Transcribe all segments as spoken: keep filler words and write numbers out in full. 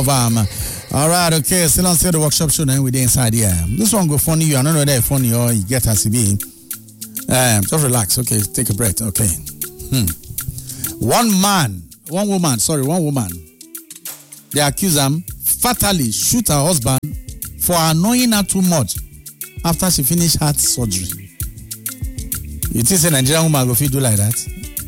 Um, all right, okay. Still on the workshop show now with the inside here. This one go funny. You are not know funny or you get as it be. Um, just relax. Okay, take a breath. Okay. Hmm. One man, one woman. Sorry, one woman. They accuse them fatally shoot her husband for annoying her too much after she finished heart surgery. You think a Nigerian woman go fit do like that?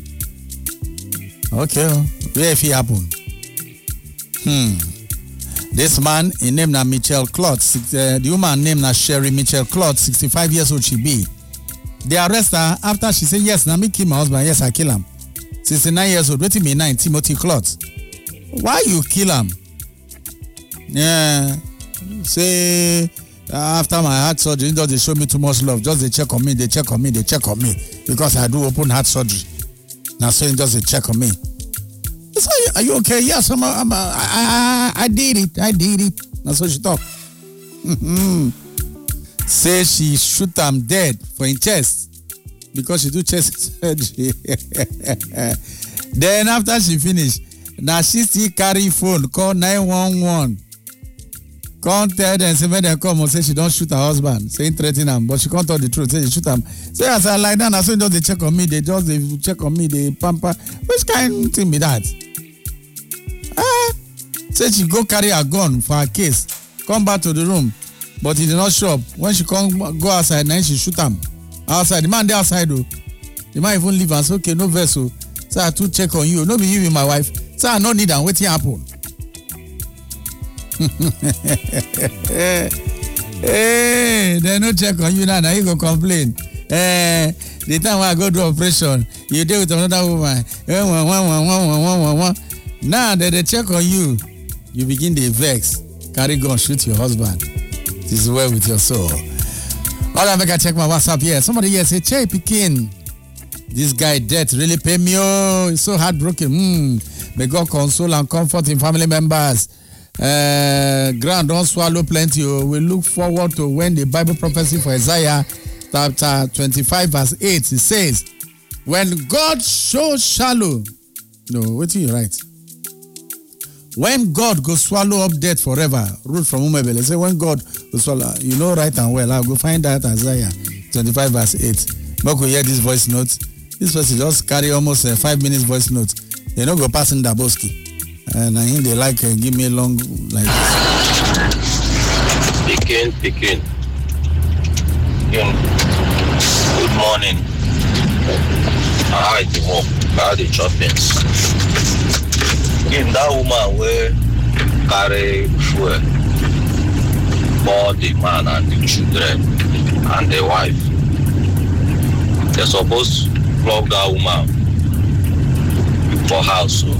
Okay, where if it happen? Hmm. This man, he named na Michelle Klotz. Uh, the woman named na Sherry Michelle Klotz, sixty-five years old she be. They arrest her after she said, yes, na me kill my husband. Yes, I kill him. sixty-nine years old. Waiting me nine, Timothy Klotz. Why you kill him? Yeah. Say, after my heart surgery, just they show me too much love. Just they check on me, they check on me, they check on me. Because I do open heart surgery. Now, so just they check on me. So, are you okay? Yes, I'm, I'm, I, I, I did it. I did it. That's what she talk. Mm-hmm. Say she shoot him dead for his chest because she do chest surgery. Then after she finish, now she still carry phone, call nine one one. Can't tell them, say when they come and say she don't shoot her husband, saying threaten him, but she can't tell the truth, say she shoot him. Say as I like that, as soon as they check on me, they just they check on me, they pamper. Which kind of thing be that? Ah, say she go carry her gun for her case, come back to the room, but he did not show up. When she come go outside, now she shoot him outside. The man there outside though, the man even leave and say okay, no vessel. Say I to check on you, no be you with my wife. Say I no need and waiting happen. Hey, they no check on you now. Now you go complain. Eh, the time when I go do operation, you deal with another woman. Now that they check on you, you begin to vex. Carry gun, shoot your husband. This is well with your soul. All right, make I check my WhatsApp here. Somebody here say, Che Pikin, this guy death really pay me. Oh, it's so heartbroken. Hmm. May God console and comfort in family members. Uh, ground don't swallow plenty. Oh. We look forward to when the Bible prophecy for Isaiah chapter twenty-five verse eight, it says, when God so shallow, no, what do you write? When God go swallow up death forever, root from Umebele. Say when God go swallow, you know right and well. I'll go find that Isaiah twenty-five verse eight. But we hear this voice note. This person just carry almost a five minutes voice note. They don't go passing Daboski. And I think they like uh, give me a long like this. Pikin, Pikin. Good morning. How the work? How the choppings? In that woman where carry fuel for the man and the children and the wife. They're supposed to flog that woman for house. So.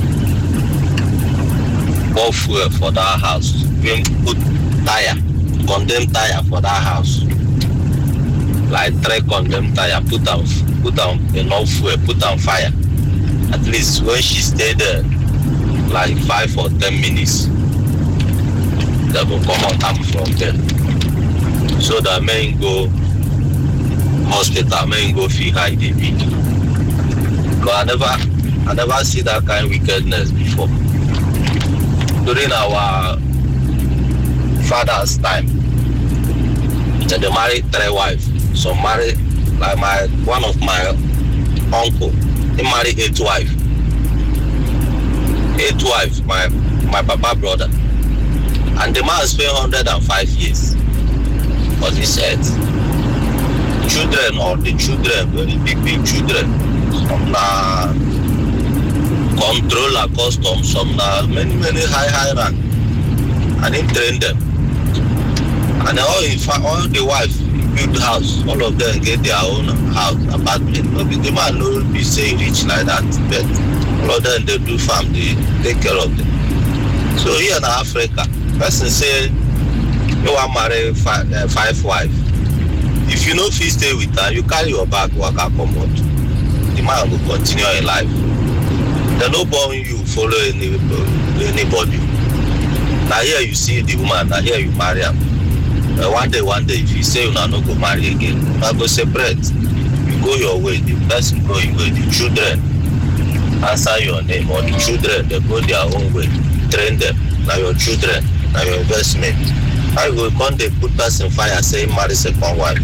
Pour fuel for that house. We put tire, condemn tire for that house. Like three condemn tire, put on put on enough fuel, put on fire. At least when she stayed there, like five or ten minutes, they will come out from there. So that men go hospital, men go feel high D B. But I never, I never see that kind of wickedness before. During our father's time, they married three wives. So married, like my one of my uncle, he married eight wives. Eight wives, my my papa brother, and the man spent one hundred five years. But he said, children, all the children, very big big children, some na controller custom, some na many many high high rank, and he trained them. And all in fact, all the wives build house, all of them get their own house, apartment. Maybe the man no be say rich like that, but all of them they do farm, they take care of them. So here in Africa, person say you want marry five, uh, five wives. If you know if you stay with her, you carry your bag, work out, come out. The man will continue your life. They no born you follow any, anybody. Now here you see the woman, now here you marry her. Uh, one day, one day, if you say you not go marry again, you not go separate. You go your way, the person go your way, the children answer your name, or the children they go their own way. Train them. now your children, now your investment. How you go come they put person fire say marry second wife?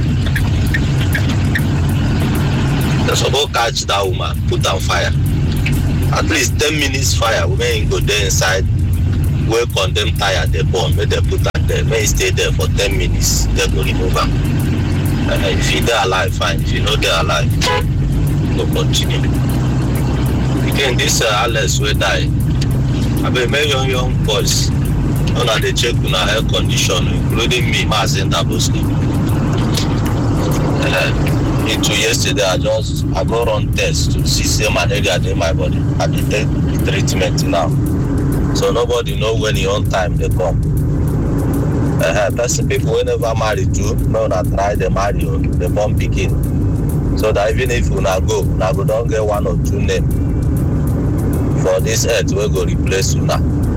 They supposed catch that woman, put on fire. At least ten minutes fire, women go there inside, work on them tire, they burn, make them put on there, may stay there for ten minutes, they go remove them. Uh, if you're there alive, fine. If you know they're alive, go continue. Again, this uh, Alex will die. I mean, many young, young boys, on they check on our air condition, including me, Mazin Daboski. Uh, me too, yesterday, I just, I go run test to see same malaria in my body. I did take the treatment now. So nobody know when he on time they come. Uh, person people who never marry too, no not try they marry they born picking. So that even if you not go, now go don't get one or two names for this earth we go replace you now.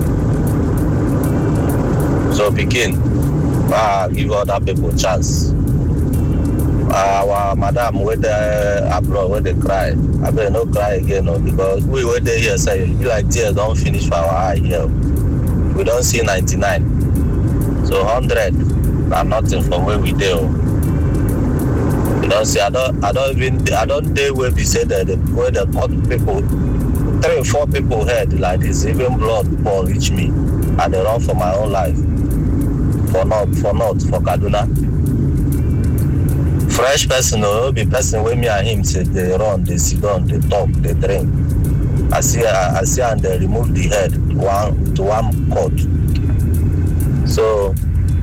So picking, ah, give other people chance. Uh, our madam where they abroad where they cry, I better not cry again no, because we were there here say you like tears don't finish for our eye here. We don't see ninety-nine. So hundred are nothing from where we do. You know, see, I don't, I don't even, I don't dare where we say that the, where the people, three or four people head like this, even blood ball reach me, and they run for my own life. For not, for not, for Kaduna. Fresh person, no, be person where me and him say they run, they sit down, they talk, they drink. I see, I, I see, and they remove the head to one, to one cord. So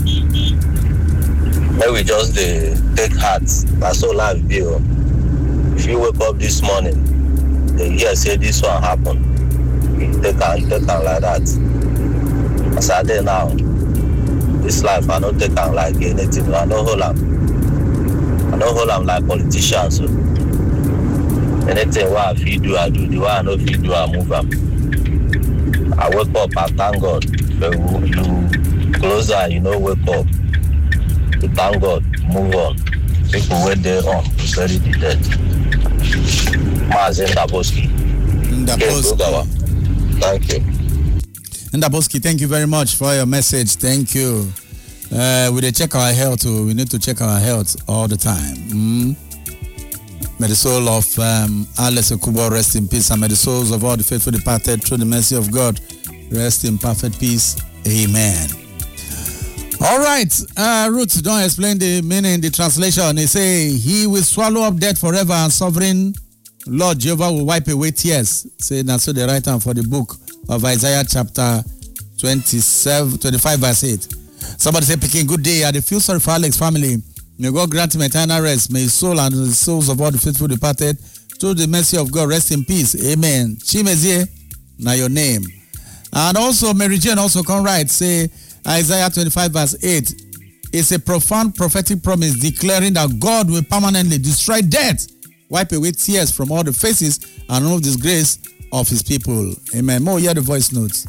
maybe we just uh, take heart. That's all life be. If you wake up this morning, they hear say this one happen. They can take on like that. As I say now, this life I don't take on like anything. I don't hold them. I don't hold them like politicians. So anything what I feel do, I do. The one I don't feel do, I move them. I wake up, I thank God. You, you closer, you know, wake up. You thank God, move on. People wait there on, bury the dead. Mazin Daboski. Ndaboski. Thank you. Ndaboski, thank you very much for your message. Thank you. Uh, we check our health. We need to check our health all the time. Mm? May the soul of um, Alex Okubo rest in peace, and may the souls of all the faithful departed through the mercy of God rest in perfect peace. Amen. All right. Uh, Ruth, don't explain the meaning, the translation. They say, he will swallow up death forever, and sovereign Lord Jehovah will wipe away tears. Say, that's so the right hand for the book of Isaiah chapter twenty-seven, twenty-five verse eight. Somebody say, Peking, good day. I feel sorry for Alex family. May God grant him eternal rest. May his soul and the souls of all the faithful departed through the mercy of God rest in peace. Amen. Chimezie, now your name. And also, Mary Jane also come right, say, Isaiah twenty-five verse eight. It's a profound prophetic promise declaring that God will permanently destroy death, wipe away tears from all the faces, and remove disgrace of his people. Amen. More hear the voice notes.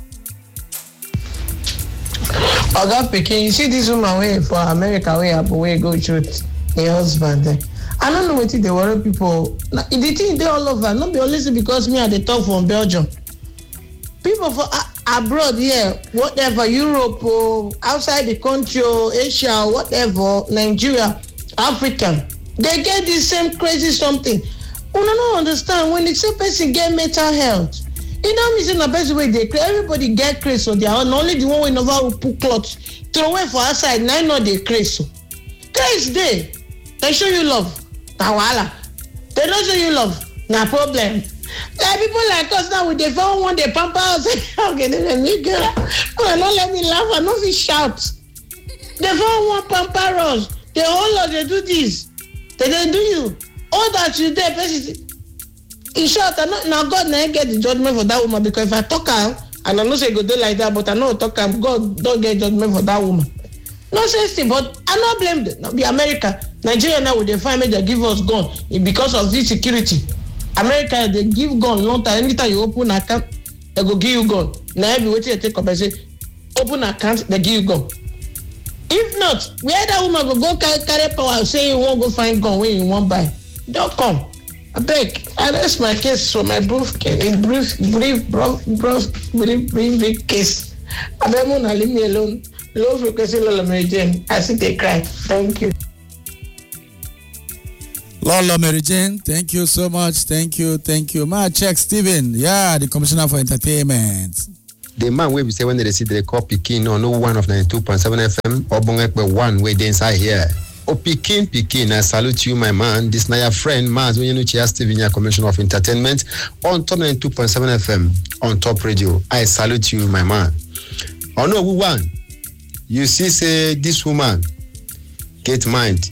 Oga Peking, you see this woman way for America way up way go shoot a husband. I don't know what they worry people. The thing they all over, not be only because me at the talk from Belgium. People for uh, abroad here, whatever, Europe or outside the country or Asia or whatever, Nigeria, African, they get the same crazy something. We don't understand when the same person get mental health. You know, I'm saying the best way they crazy. Everybody get crazy on their own. Only the one we never put clothes throw away for outside. Now I know they crazy. Crazy day. They show you love. Now voila. They don't show you love. No problem. Like people like us now with the phone one they pamper us. Okay, then me girl. Oh, don't let me laugh. I know we shout. The phone one pamper us. The whole lot they do this. They don't do you. All that you do, person. In short, I know, now God now get the judgment for that woman because if I talk her, and I know say go do like that, but I know talk her, God don't get judgment for that woman. No sense, but I not blame them. Now be America, Nigeria now with the family they give us gun because of this security. America they give gun long time. Anytime you open account, they go give you gun. Now every waiting take up and say open account, they give you gun. If not, where that woman go go carry, carry power, say you won't go find gun when you won't buy. Don't come. I beg, I rest my case for my brief, brief, brief, brief, brief, brief, brief case. Abemuna, leave me alone. Low frequency Lola Mary Jane. I see they cry. Thank you. Lola Mary Jane, thank you so much. Thank you, thank you. Ma check Stephen. Yeah, the Commissioner for Entertainment. The man where we say when they see the call Pekin on no one of ninety-two point seven F M or Bongekwe one way they inside here. Oh Pekin, Pekin, I salute you, my man. This na your friend, Maz Wenyenuchi Stephen, your Commissioner of Entertainment on top ninety-two point seven F M on Top Radio. I salute you, my man. Oh no, we won. You see, say this woman get mind,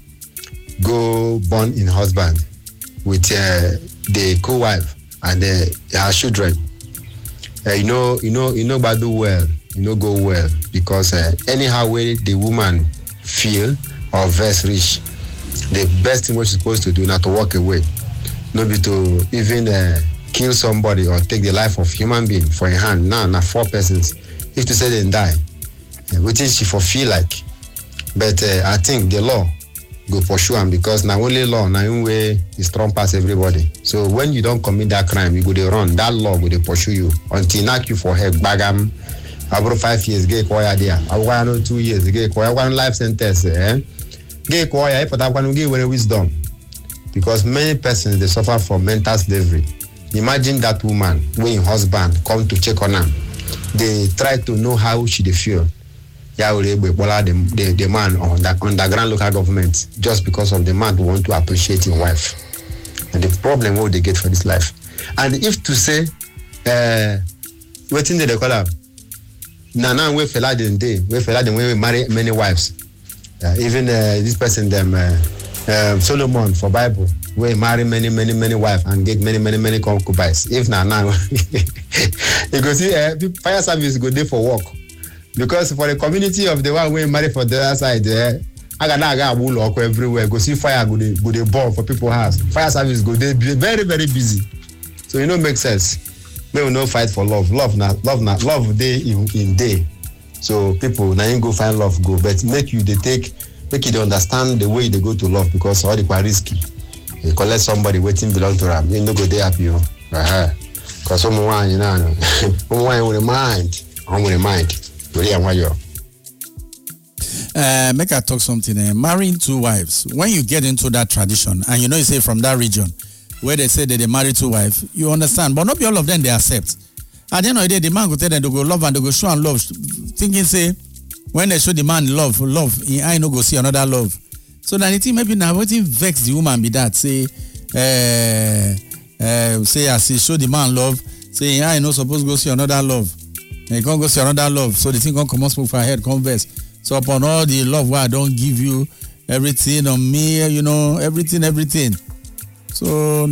go born in husband with uh, the co-wife and uh, her children. Uh, you know, you know, you know, but do well, you know, go well because uh, anyhow way the woman feel or verse rich, the best thing what she's supposed to do not to walk away, not be to even uh, kill somebody or take the life of human being for a hand. Now, now four persons. If to say they die, uh, what is she for feel like? But uh, I think the law go pursue him because now only law now in way is strong past everybody. So when you don't commit that crime, you go to run. That law will pursue you until knock you for head bagam. About five years, get quiet there. I want two years, get quiet. One life sentence, eh? Get quiet, but I want to give away wisdom because many persons they suffer from mental slavery. Imagine that woman when husband come to check on her, they try to know how she they feel. Yeah, we the, the, the man on the underground local government just because of the man who want to appreciate his wife. And the problem what they get for this life. And if to say, uh, waiting they call her, Nana, we fella the day, we fella the way we marry many wives. Uh, even uh, this person, them uh, uh, Solomon for Bible, we marry many, many, many wives and get many, many, many concubines. If not now, you go see uh, fire service go there for work. Because for the community of the one we marry for the other side, eh, I got I got wool everywhere. Go see fire, go they go they burn for people's house. Fire service go they be very very busy. So you know make sense. They will not fight for love. Love not love not love day in, in day. So people now ain't go find love go, but make you they take make you they understand the way they go to love because all the quite risky. You collect somebody waiting belong to them. You no go they happy, you. Uh-huh. Because someone you know, someone with a mind, I'm with a mind. Uh, make I talk something. Uh, marrying two wives. When you get into that tradition, and you know, you say from that region where they say that they marry two wives, you understand. But not be all of them they accept. At the end of the day, the man go tell them to go love and they go show and love, thinking say when they show the man love, love, I no go see another love. So then it maybe now what if vex the woman be that say, uh, uh, say as he show the man love, say I no supposed to go see another love. And you can't go see another love. So the thing can come on smoke for her head, converse. So upon all the love where I don't give you everything on me, you know, everything, everything. So